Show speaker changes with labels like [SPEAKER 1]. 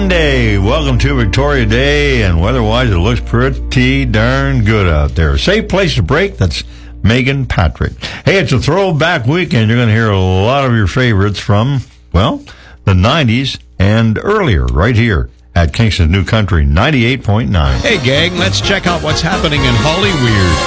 [SPEAKER 1] Monday. Welcome to Victoria Day, and weather-wise, it looks pretty darn good out there. Safe place to break, that's Megan Patrick. Hey, it's a throwback weekend. You're going to hear a lot of your favorites from, well, the 90s and earlier, right here at Kingston New Country 98.9.
[SPEAKER 2] Hey, gang, let's check out what's happening in Hollyweird.